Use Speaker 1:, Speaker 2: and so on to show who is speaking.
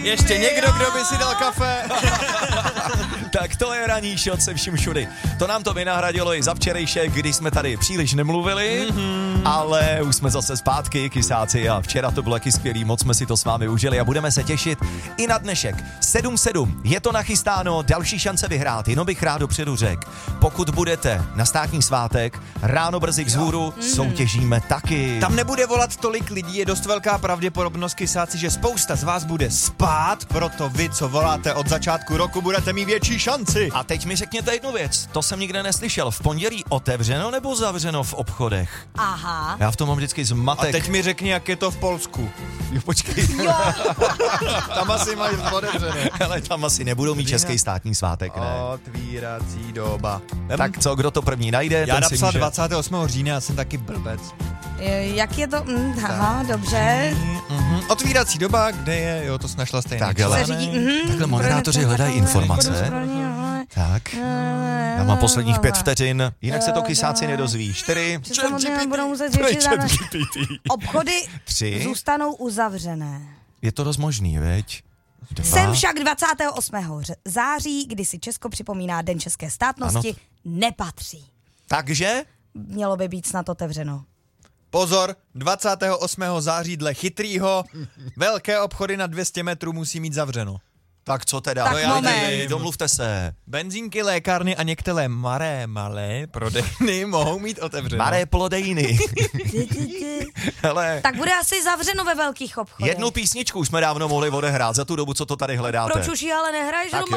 Speaker 1: Ještě někdo, kdo by si dal kafe?
Speaker 2: Tak to je ranní shot se vším všudy. To nám to vynahradilo i za včerejšek, kdy jsme tady příliš nemluvili, ale už jsme zase zpátky, kysáci, a včera to bylo taky skvělý, moc jsme si to s vámi užili a budeme se těšit i na dnešek. 7-7, je to nachystáno, další šance vyhrát, jenom bych rád dopředu řekl. Pokud budete na státní svátek, ráno brzy vzhůru, soutěžíme taky.
Speaker 1: Tam nebude volat tolik lidí, je dost velká pravděpodobnost, kysáci, že spousta z vás bude spát, proto vy, co voláte od začátku roku, budete mít větší šanci.
Speaker 2: A teď mi řekněte jednu věc, to jsem nikde neslyšel. V pondělí otevřeno nebo zavřeno v obchodech?
Speaker 3: Aha.
Speaker 2: Já v tom mám vždycky zmatek.
Speaker 1: A teď mi řekni, jak je to v Polsku.
Speaker 2: Jo, počkej.
Speaker 1: Tam asi mají otevřené.
Speaker 2: Ale tam asi nebudou mít český státní svátek, ne?
Speaker 1: Otvírací doba.
Speaker 2: Tak co, kdo to první najde,
Speaker 1: Já
Speaker 2: ten si
Speaker 1: napsal
Speaker 2: může...
Speaker 1: 28. října, já jsem taky blbec.
Speaker 3: Jak je to? Aha, dobře.
Speaker 1: Otvírací doba, kde je, jo, to jsi našla stejný.
Speaker 2: Tak, hele.
Speaker 3: Se řídí,
Speaker 2: Takhle moderátoři hledají informace. Tak, já mám posledních 5 vteřin, jinak se to kysáci nedozví. 4,
Speaker 3: Budou muset řešit zároveň. Obchody
Speaker 2: 3,
Speaker 3: zůstanou uzavřené.
Speaker 2: je to dost možný, veď? 2,
Speaker 3: Sem však 28. září, kdy si Česko připomíná Den české státnosti, nepatří.
Speaker 2: takže?
Speaker 3: Mělo by být snad otevřeno.
Speaker 1: Pozor, 28. září dle chytrýho velké obchody na 200 metrů musí mít zavřeno.
Speaker 2: Tak co teda?
Speaker 3: Tak
Speaker 2: No já
Speaker 3: moment.
Speaker 2: nevím, domluvte se.
Speaker 1: Benzínky, lékárny a některé malé prodejny mohou mít otevřeno.
Speaker 2: Maré plodejny. Hele,
Speaker 3: Tak bude asi zavřeno ve velkých obchodech.
Speaker 2: jednu písničku jsme dávno mohli odehrát za tu dobu, co to tady hledáte.
Speaker 3: Proč už ji ale nehraješ?
Speaker 2: Tak
Speaker 3: Doma